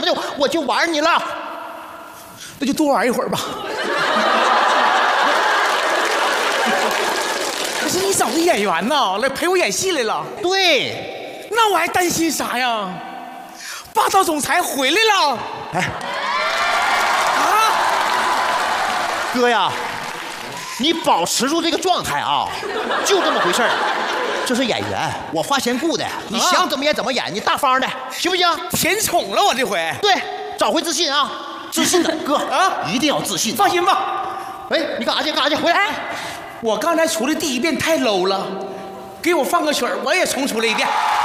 我就玩你了。 那就多玩一会儿吧。可是你找个演员呐，来陪我演戏来了。 对， 那我还担心啥呀？霸道总裁回来了。 哎，啊，哥呀，你保持住这个状态啊，就这么回事儿。这是演员，我花钱雇的，你想怎么演怎么演，你大方的，行不行？ 甜宠了我这回。 对，找回自信啊，自信的哥啊，一定要自信。 放心吧。 哎，你干啥去？干啥去？回来！ 我刚才出来第一遍太 low 了，给我放个曲儿，我也重出来一遍。